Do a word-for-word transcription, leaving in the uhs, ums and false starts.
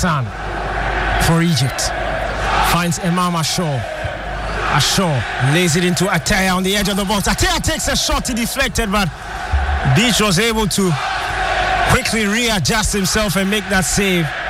Hassan for Egypt. Finds Imam Ashore. Ashore lays it into Ataya on the edge of the box. Ataya takes a shot, he deflected, but Beach was able to quickly readjust himself and make that save.